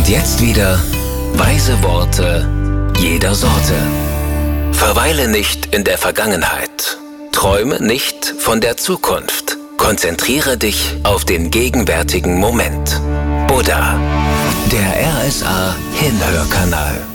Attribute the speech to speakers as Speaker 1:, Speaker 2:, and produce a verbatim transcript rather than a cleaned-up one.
Speaker 1: Und jetzt wieder weise Worte jeder Sorte. Verweile nicht in der Vergangenheit. Träume nicht von der Zukunft. Konzentriere dich auf den gegenwärtigen Moment. Buddha, der R S A Hinhörkanal.